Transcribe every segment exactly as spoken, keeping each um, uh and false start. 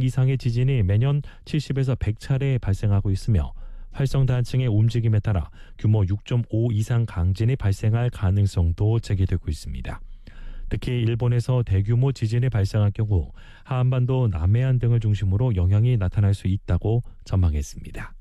명 이상의 지진이 매년 칠십에서 백 차례 발생하고 있으며 활성단층의 움직임에 따라 규모 육 점 오 이상 강진이 발생할 가능성도 제기되고 있습니다. 특히 일본에서 대규모 지진이 발생할 경우 한반도 남해안 등을 중심으로 영향이 나타날 수 있다고 전망했습니다.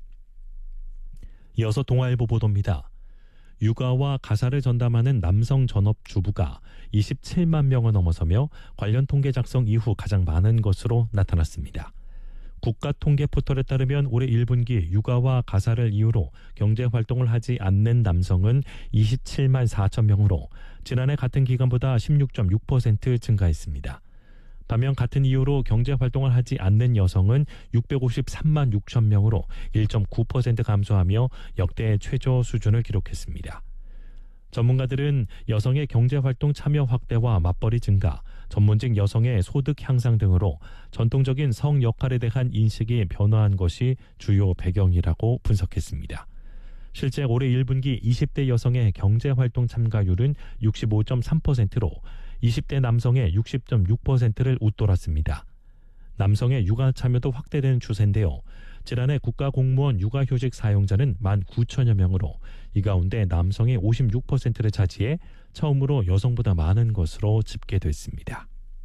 이어서 동아일보 보도입니다. 육아와 가사를 전담하는 남성 전업주부가 이십칠만 명을 넘어서며 관련 통계 작성 이후 가장 많은 것으로 나타났습니다. 국가통계 포털에 따르면 올해 일 분기 육아와 가사를 이유로 경제활동을 하지 않는 남성은 이십칠만 사천 명으로 지난해 같은 기간보다 십육 점 육 퍼센트 증가했습니다. 반면 같은 이유로 경제활동을 하지 않는 여성은 육백오십삼만 육천 명으로 일 점 구 퍼센트 감소하며 역대 최저 수준을 기록했습니다. 전문가들은 여성의 경제활동 참여 확대와 맞벌이 증가, 전문직 여성의 소득 향상 등으로 전통적인 성 역할에 대한 인식이 변화한 것이 주요 배경이라고 분석했습니다. 실제 올해 일 분기 이십 대 여성의 경제활동 참가율은 육십오 점 삼 퍼센트로 이십 대 남성의 육십 점 육 퍼센트를 웃돌았습니다. 남성의 육아 참여도 확대되는 추세인데요. 지난해 국가공무원 육아휴직 사용자는 만 구천여 명으로 이 가운데 남성이 오십육 퍼센트를 차지해 처음으로 여성보다 많은 것으로 집계됐습니다.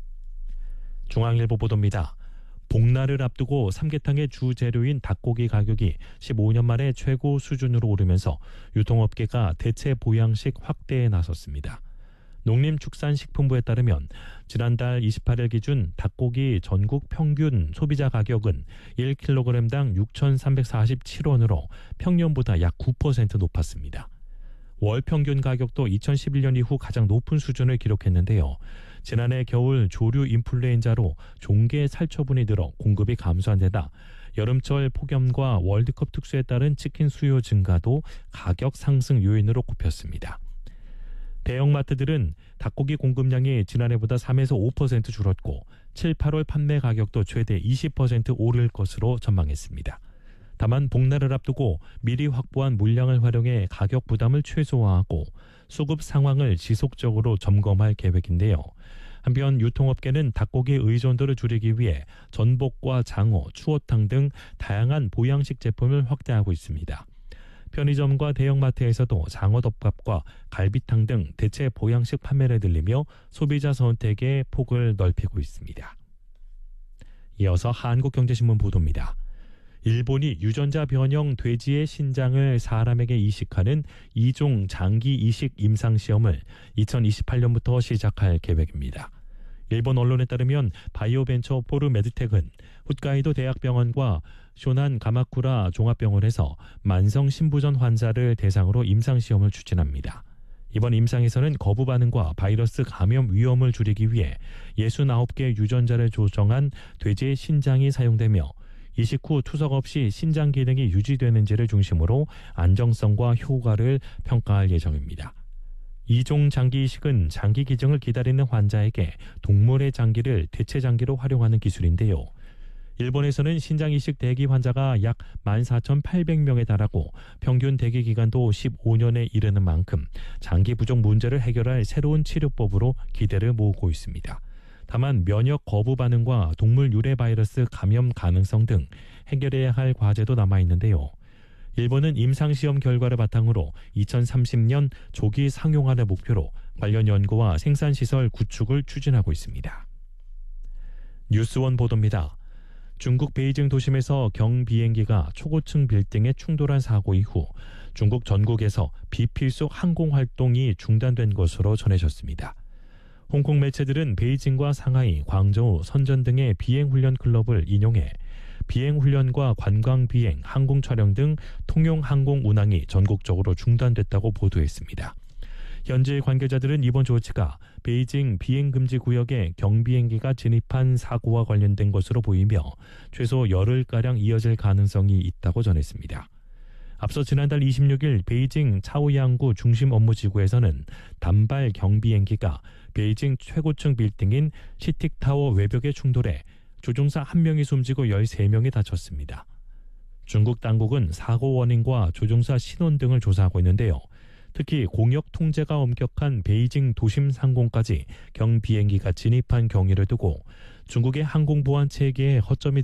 중앙일보 보도입니다. 복날을 앞두고 삼계탕의 주재료인 닭고기 가격이 십오 년 만에 최고 수준으로 오르면서 유통업계가 대체 보양식 확대에 나섰습니다. 농림축산식품부에 따르면 지난달 이십팔 일 기준 닭고기 전국 평균 소비자 가격은 일 킬로그램당 육천삼백사십칠 원으로 평년보다 약 구 퍼센트 높았습니다. 월 평균 가격도 이천십일 년 이후 가장 높은 수준을 기록했는데요. 지난해 겨울 조류 인플루엔자로 종개 살처분이 늘어 공급이 감소한 데다 여름철 폭염과 월드컵 특수에 따른 치킨 수요 증가도 가격 상승 요인으로 꼽혔습니다. 대형마트들은 닭고기 공급량이 지난해보다 삼에서 오 퍼센트 줄었고 칠, 팔월 판매 가격도 최대 이십 퍼센트 오를 것으로 전망했습니다. 다만 복날을 앞두고 미리 확보한 물량을 활용해 가격 부담을 최소화하고 수급 상황을 지속적으로 점검할 계획인데요. 한편 유통업계는 닭고기 의존도를 줄이기 위해 전복과 장어, 추어탕 등 다양한 보양식 제품을 확대하고 있습니다. 편의점과 대형마트에서도 장어덮밥과 갈비탕 등 대체 보양식 판매를 늘리며 소비자 선택의 폭을 넓히고 있습니다. 이어서 한국경제신문 보도입니다. 일본이 유전자 변형 돼지의 신장을 사람에게 이식하는 이종 장기 이식 임상시험을 이천이십팔 년부터 시작할 계획입니다. 일본 언론에 따르면 바이오벤처 포르메드텍은 홋카이도 대학병원과 쇼난 가마쿠라 종합병원에서 만성 신부전 환자를 대상으로 임상시험을 추진합니다. 이번 임상에서는 거부 반응과 바이러스 감염 위험을 줄이기 위해 육십구 개 유전자를 조정한 돼지의 신장이 사용되며 이식 후 투석 없이 신장 기능이 유지되는지를 중심으로 안정성과 효과를 평가할 예정입니다. 이종 장기 이식은 장기 기증을 기다리는 환자에게 동물의 장기를 대체 장기로 활용하는 기술인데요. 일본에서는 신장 이식 대기 환자가 약 만 사천팔백 명에 달하고 평균 대기 기간도 십오 년에 이르는 만큼 장기 부족 문제를 해결할 새로운 치료법으로 기대를 모으고 있습니다. 다만 면역 거부 반응과 동물 유래 바이러스 감염 가능성 등 해결해야 할 과제도 남아있는데요. 일본은 임상시험 결과를 바탕으로 이천삼십 년 조기 상용화를 목표로 관련 연구와 생산시설 구축을 추진하고 있습니다. 뉴스원 보도입니다. 중국 베이징 도심에서 경비행기가 초고층 빌딩에 충돌한 사고 이후 중국 전국에서 비필수 항공활동이 중단된 것으로 전해졌습니다. 홍콩 매체들은 베이징과 상하이, 광저우, 선전 등의 비행훈련 클럽을 인용해 비행훈련과 관광비행, 항공촬영 등 통용항공 운항이 전국적으로 중단됐다고 보도했습니다. 현지 관계자들은 이번 조치가 베이징 비행금지 구역에 경비행기가 진입한 사고와 관련된 것으로 보이며 최소 열흘가량 이어질 가능성이 있다고 전했습니다. 앞서 지난달 이십육 일 베이징 차오양구 중심 업무지구에서는 단발 경비행기가 베이징 최고층 빌딩인 시틱타워 외벽에 충돌해 조종사 한 명이 숨지고 열세 명이 다쳤습니다. 중국 당국은 사고 원인과 조종사 신원 등을 조사하고 있는데요. 특히 공역 통제가 엄격한 베이징 도심 상공까지 경비행기가 진입한 경위를 두고 중국의 항공보안 체계에 허점이